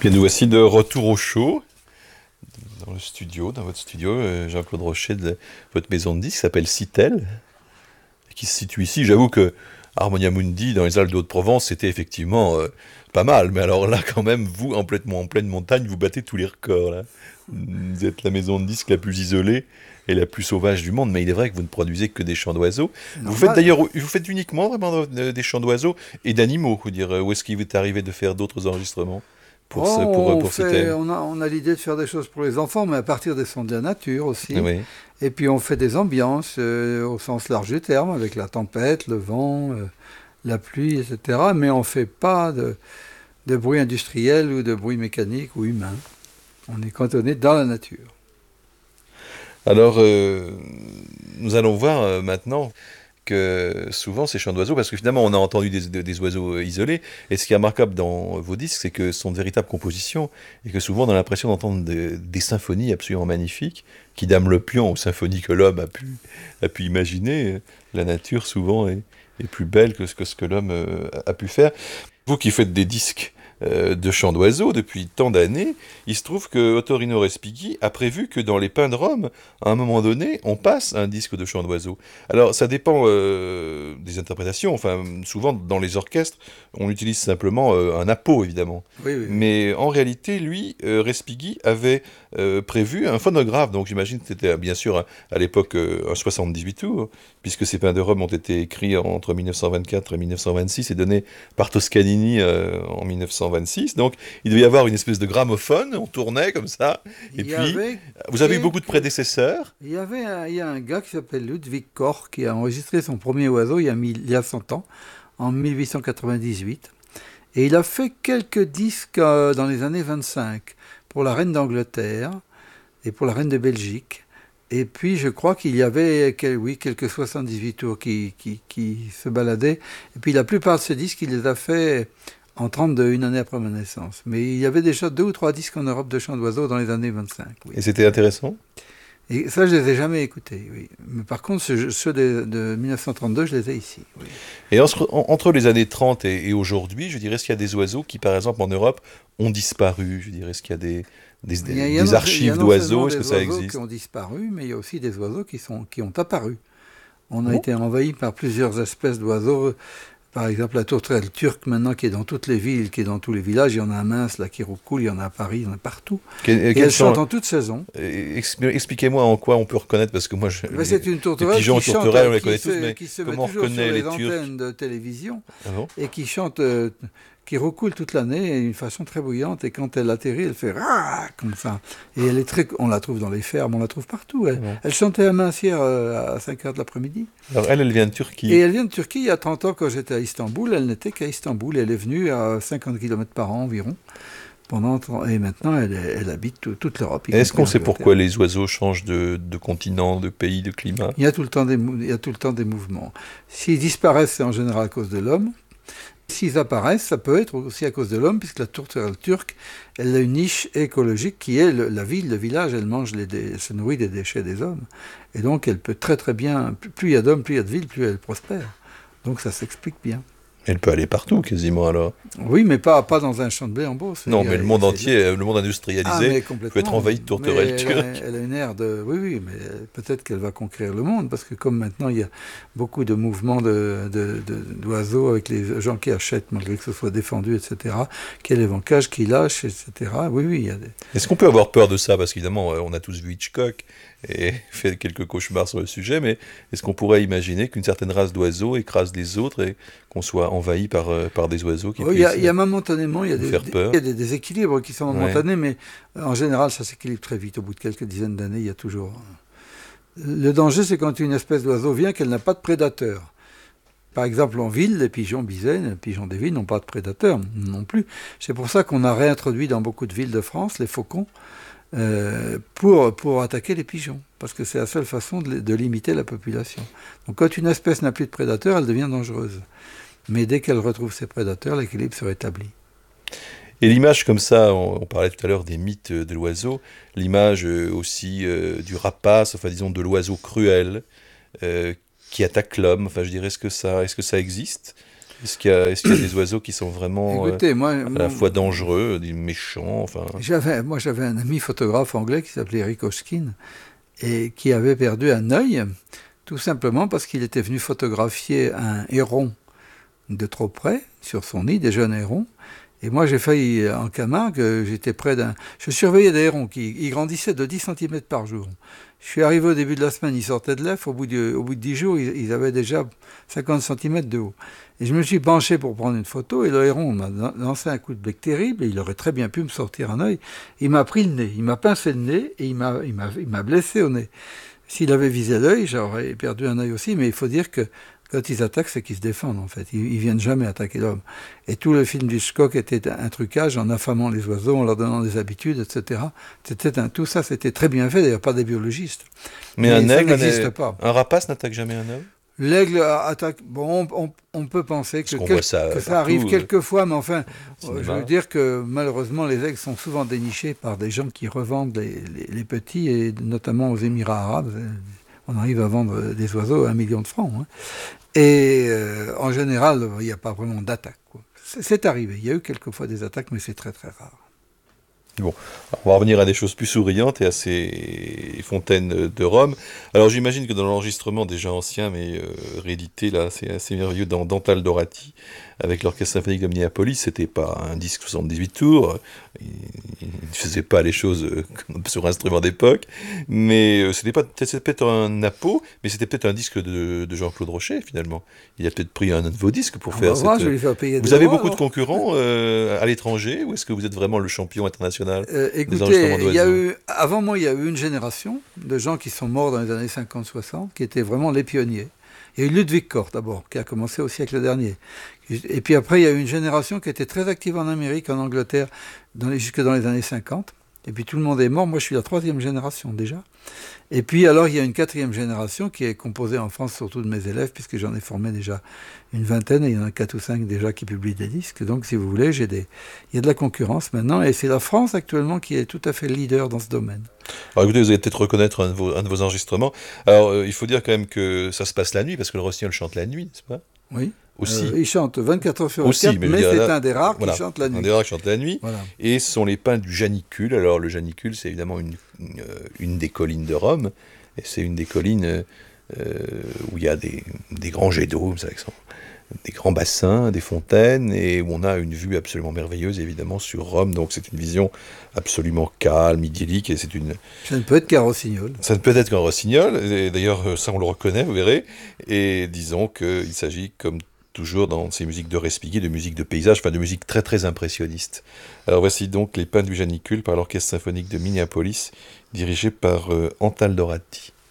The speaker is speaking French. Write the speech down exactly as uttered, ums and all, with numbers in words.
Bien, nous voici de retour au show, dans le studio, dans votre studio, euh, Jean-Claude Rocher, de votre maison de disques, qui s'appelle Citel, qui se situe ici. J'avoue que Harmonia Mundi, dans les Alpes de Haute-Provence, c'était effectivement euh, pas mal. Mais alors là, quand même, vous, complètement en pleine montagne, vous battez tous les records, là. Vous êtes la maison de disques la plus isolée et la plus sauvage du monde, mais il est vrai que vous ne produisez que des chants d'oiseaux. Vous faites d'ailleurs, vous faites uniquement vraiment des chants d'oiseaux et d'animaux, vous dire, où est-ce qu'il vous est arrivé de faire d'autres enregistrements pour, Oh, ce, pour, on, pour fait, Citel? on a, on a l'idée de faire des choses pour les enfants, mais à partir des sons de la nature aussi. Oui. Et puis on fait des ambiances euh, au sens large du terme, avec la tempête, le vent, euh, la pluie, et cetera. Mais on ne fait pas de, de bruit industriel ou de bruit mécanique ou humain. On est cantonné dans la nature. Alors, euh, nous allons voir euh, maintenant que souvent ces chants d'oiseaux, parce que finalement on a entendu des, des, des oiseaux isolés, et ce qui est remarquable dans vos disques, c'est que ce sont de véritables compositions, et que souvent on a l'impression d'entendre des, des symphonies absolument magnifiques, qui dament le pion aux symphonies que l'homme a pu, a pu imaginer. La nature souvent est, est plus belle que ce que, ce que l'homme euh, a pu faire. Vous qui faites des disques euh, de chants d'oiseaux depuis tant d'années, il se trouve que Ottorino Respighi a prévu que dans les Pins de Rome, à un moment donné, on passe un disque de chants d'oiseaux. Alors ça dépend euh, des interprétations, enfin souvent dans les orchestres, on utilise simplement euh, un appo évidemment. Oui, oui, oui. Mais en réalité, lui, euh, Respighi avait euh, prévu un phonographe, donc j'imagine que c'était bien sûr à, à l'époque euh, un soixante-dix-huit tours, puisque ces Pins de Rome ont été écrits entre mille neuf cent vingt-quatre et mille neuf cent vingt-six et donnés par Toscanini euh, en mille neuf cent vingt-six. Donc il devait y avoir une espèce de gramophone, on tournait comme ça, et Il y puis avait vous avez eu quelques... beaucoup de prédécesseurs. Il y avait un, il y a un gars qui s'appelle Ludwig Koch qui a enregistré son premier oiseau il y a, mille, il y a cent ans, en mille huit cent quatre-vingt-dix-huit. Et il a fait quelques disques euh, dans les années vingt-cinq pour la reine d'Angleterre et pour la reine de Belgique. Et puis je crois qu'il y avait quel, oui, quelques soixante-dix-huit tours qui, qui, qui se baladaient. Et puis la plupart de ces disques, il les a fait en trente-deux, une année après ma naissance. Mais il y avait déjà deux ou trois disques en Europe de chants d'oiseaux dans les années vingt-cinq. Oui. Et c'était intéressant. Et ça, je ne les ai jamais écoutés, oui. Mais par contre, ceux, ceux de, de mille neuf cent trente-deux, je les ai ici. Oui. Et entre, en, entre les années trente et, et aujourd'hui, je dirais, est-ce qu'il y a des oiseaux qui, par exemple, en Europe, ont disparu? Je dirais, est-ce qu'il y a des, des, Il y a, il y des a archives d'oiseaux? Est-ce que ça des oiseaux existe? qui ont disparu, mais il y a aussi des oiseaux qui, sont, qui ont apparu. On a Bon. été envahi par plusieurs espèces d'oiseaux. Par exemple, la tourterelle turque, maintenant, qui est dans toutes les villes, qui est dans tous les villages. Il y en a un mince, là, qui roucoule, il y en a à Paris, il y en a partout. Quel, et elle chante en toute saison. Expliquez-moi en quoi on peut reconnaître, parce que moi, je, ben, c'est une tourterelle les pigeons qui tourterelles, chante, on les qui connaît se, tous, mais qui se comment on met toujours reconnaît sur les, les Turcs? antennes de télévision Ah bon? et qui chante, euh, qui roucoule toute l'année d'une façon très bruyante. Et quand elle atterrit, elle fait rah comme ça. Et elle est très, on la trouve dans les fermes, on la trouve partout. Elle, Ouais. elle chantait à Mincière euh, à cinq heures de l'après-midi. Alors elle, elle vient de Turquie. Et elle vient de Turquie. Il y a trente ans, quand j'étais à Istanbul, elle n'était qu'à Istanbul. Elle est venue à cinquante kilomètres par an environ. Pendant, et maintenant, elle, elle habite tout, toute l'Europe. Est-ce qu'on sait pourquoi les oiseaux changent de, de continent, de pays, de climat? Il y a tout le temps des, il y a tout le temps des mouvements. S'ils disparaissent, c'est en général à cause de l'homme. S'ils apparaissent, ça peut être aussi à cause de l'homme, puisque la tourterelle turque, elle a une niche écologique qui est le, la ville, le village. Elle mange les, elle se nourrit des déchets des hommes. Et donc, elle peut très très bien, plus il y a d'hommes, plus il y a de villes, plus elle prospère. Donc, ça s'explique bien. Elle peut aller partout, quasiment, alors. Oui, mais pas, pas dans un champ de blé en Beauce. Non, mais le monde entier, le monde industrialisé, ah, peut être envahi de tourterelles turques. Elle a, elle a une ère de... Oui, oui, mais peut-être qu'elle va conquérir le monde, parce que comme maintenant, il y a beaucoup de mouvements de, de, de, d'oiseaux avec les gens qui achètent, malgré que ce soit défendu, et cetera, qui élèvent en cage, qui lâchent, et cetera. Oui, oui, il y a des... Est-ce qu'on peut avoir peur de ça? Parce qu'évidemment, on a tous vu Hitchcock et fait quelques cauchemars sur le sujet, mais est-ce qu'on pourrait imaginer qu'une certaine race d'oiseaux écrase les autres et qu'on soit envahi par, par des oiseaux qui oui, puissent il y a momentanément, il y a, des, faire peur. il y a des déséquilibres qui sont momentanés, ouais. Mais en général, ça s'équilibre très vite. Au bout de quelques dizaines d'années, il y a toujours... Le danger, c'est quand une espèce d'oiseau vient qu'elle n'a pas de prédateur. Par exemple, en ville, les pigeons bisets, les pigeons des villes n'ont pas de prédateurs non plus. C'est pour ça qu'on a réintroduit dans beaucoup de villes de France les faucons euh, pour, pour attaquer les pigeons, parce que c'est la seule façon de, de limiter la population. Donc quand une espèce n'a plus de prédateurs, elle devient dangereuse. Mais dès qu'elle retrouve ses prédateurs, l'équilibre se rétablit. Et l'image comme ça, on, on parlait tout à l'heure des mythes de l'oiseau, l'image euh, aussi euh, du rapace, enfin disons de l'oiseau cruel, euh, qui attaque l'homme, enfin je dirais, est-ce que ça, est-ce que ça existe? Est-ce qu'il y a, est-ce qu'il y a des oiseaux qui sont vraiment Écoutez, euh, moi, à la mon- fois dangereux, des méchants, enfin... j'avais, moi j'avais un ami photographe anglais qui s'appelait Eric Hoskins et qui avait perdu un œil, tout simplement parce qu'il était venu photographier un héron de trop près, sur son nid, des jeunes hérons. Et moi, j'ai failli, en Camargue, j'étais près d'un... Je surveillais des hérons qui ils grandissaient de dix centimètres par jour. Je suis arrivé au début de la semaine, ils sortaient de l'œuf. Au bout de, au bout de dix jours, ils, ils avaient déjà cinquante centimètres de haut. Et je me suis penché pour prendre une photo, et le héron m'a lancé un coup de bec terrible, et il aurait très bien pu me sortir un œil. Il m'a pris le nez, il m'a pincé le nez, et il m'a, il m'a, il m'a blessé au nez. S'il avait visé l'œil, j'aurais perdu un œil aussi, mais il faut dire que quand ils attaquent, c'est qu'ils se défendent, en fait. Ils, ils viennent jamais attaquer l'homme. Et tout le film d'Hitchcock était un trucage en affamant les oiseaux, en leur donnant des habitudes, et cetera. C'était un, tout ça, c'était très bien fait, d'ailleurs, par des biologistes. Mais, Mais un ça aigle, n'existe un, pas. un rapace n'attaque jamais un homme? L'aigle attaque. Bon, on, on- on peut penser que, Parce qu'on quel- voit ça que ça partout, arrive euh, quelquefois, mais enfin, au euh, je cinéma. veux dire que malheureusement, les aigles sont souvent dénichés par des gens qui revendent les, les- les petits, et notamment aux Émirats arabes. On arrive à vendre des oiseaux à un million de francs, hein. Et euh, en général, il n'y a pas vraiment d'attaque, quoi. C'est c'est arrivé. Il y a eu quelquefois des attaques, mais c'est très très rare. Bon, alors, on va revenir à des choses plus souriantes et à ces fontaines de Rome. Alors j'imagine que dans l'enregistrement déjà ancien, mais euh, réédité, là, c'est assez merveilleux, dans Dental Dorati, avec l'Orchestre Symphonique de Minneapolis, c'était pas un disque soixante-dix-huit tours, il ne faisait pas les choses euh, comme sur instrument d'époque, mais euh, c'était pas, c'était peut-être un Napo, mais c'était peut-être un disque de, de Jean-Claude Rochet, finalement. Il a peut-être pris un de vos disques pour On faire va voir, cette... je vais lui faire payer Vous des avez droits, beaucoup de alors. concurrents euh, à l'étranger, ou est-ce que vous êtes vraiment le champion international Euh, des enregistrements écoutez, il y a d'oiseaux? eu, avant moi, il y a eu une génération de gens qui sont morts dans les années cinquante soixante, qui étaient vraiment les pionniers. Il y a eu Ludwig Koch d'abord, qui a commencé au siècle dernier. Et puis après, il y a eu une génération qui était très active en Amérique, en Angleterre, dans les, jusque dans les années cinquante. Et puis tout le monde est mort. Moi, je suis la troisième génération déjà. Et puis alors, il y a une quatrième génération qui est composée en France surtout de mes élèves, puisque j'en ai formé déjà une vingtaine, et il y en a quatre ou cinq déjà qui publient des disques. Donc, si vous voulez, j'ai des... il y a de la concurrence maintenant, et c'est la France actuellement qui est tout à fait leader dans ce domaine. Alors écoutez, vous allez peut-être reconnaître un de vos, un de vos enregistrements. Alors euh, il faut dire quand même que ça se passe la nuit, parce que le rossignol chante la nuit, n'est-ce pas? Oui. Aussi. Euh, il chante vingt-quatre heures sur Aussi, vingt-quatre, mais mais, je veux dire, c'est là, un des rares voilà, qui chante la nuit. un des rares qui chante la nuit. Voilà. Et ce sont les pins du Janicule. Alors le Janicule, c'est évidemment une, une, euh, une des collines de Rome, et c'est une des collines euh, euh, où il y a des, des grands jets d'eau, vous savez, des grands bassins, des fontaines, et où on a une vue absolument merveilleuse, évidemment, sur Rome. Donc c'est une vision absolument calme, idyllique, et c'est une... Ça ne peut être qu'un rossignol. Ça ne peut être qu'un rossignol, et d'ailleurs, ça on le reconnaît, vous verrez, et disons qu'il s'agit, comme toujours dans ces musiques de Respighi, de musique de paysage, enfin de musique très très impressionniste. Alors voici donc les pins du Janicule par l'Orchestre Symphonique de Minneapolis, dirigé par euh, Antal Dorati.